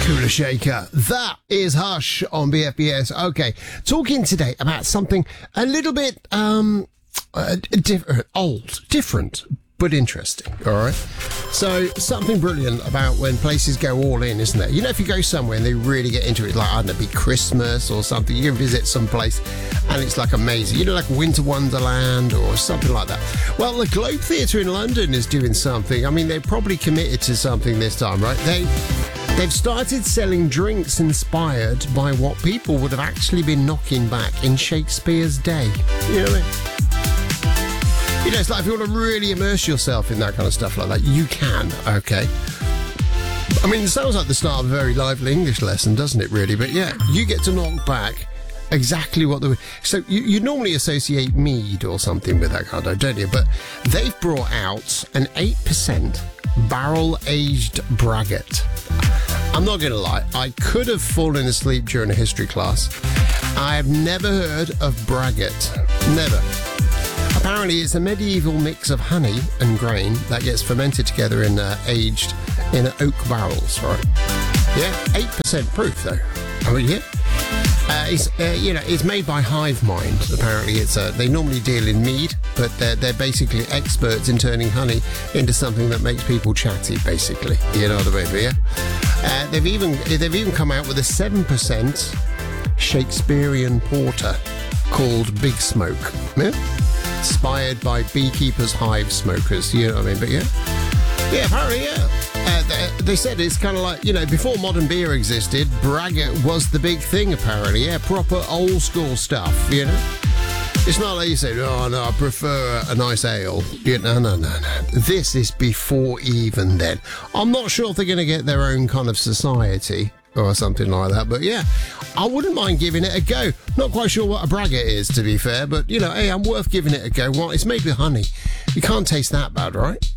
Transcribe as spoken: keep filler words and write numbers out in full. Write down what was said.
Cooler Shaker. That is Hush on B F B S. Okay, talking today about something a little bit um uh, diff- old, different, but interesting, all right? So, something brilliant about when places go all in, isn't there? You know, if you go somewhere and they really get into it, like, I don't know, be Christmas or something, you can visit some place and it's like amazing. You know, like Winter Wonderland or something like that. Well, the Globe Theatre in London is doing something. I mean, they're probably committed to something this time, right? They, they've started selling drinks inspired by what people would have actually been knocking back in Shakespeare's day. You know what I mean? You know, it's like if you want to really immerse yourself in that kind of stuff like that, you can, okay? I mean, it sounds like the start of a very lively English lesson, doesn't it, really? But yeah, you get to knock back exactly what the... So you, you normally associate mead or something with that kind of, don't you? But they've brought out an eight percent barrel-aged braggot. I'm not going to lie, I could have fallen asleep during a history class. I have never heard of braggot. Never. Apparently, it's a medieval mix of honey and grain that gets fermented together and uh, aged in oak barrels, right? Yeah, eight percent proof, though. I mean, yeah. Uh, it's, uh, you know, it's made by Hive Mind. Apparently, it's uh, they normally deal in mead, but they're, they're basically experts in turning honey into something that makes people chatty, basically. You know what I mean? But yeah. Uh, they've even they've even come out with a seven percent Shakespearean porter called Big Smoke. Yeah? Inspired by beekeepers' hive smokers, you know what I mean? But yeah, yeah, apparently, yeah. Uh, they, they said it's kind of like, you know, before modern beer existed, braggot was the big thing, apparently. Yeah, proper old school stuff, you know? It's not like you say, oh, no, I prefer a nice ale. You know, no, no, no. This is before even then. I'm not sure if they're going to get their own kind of society or something like that, but yeah, I wouldn't mind giving it a go. Not quite sure what a braggot is, to be fair, but, you know, hey, I'm worth giving it a go. Well, it's made with honey. You can't taste that bad, right?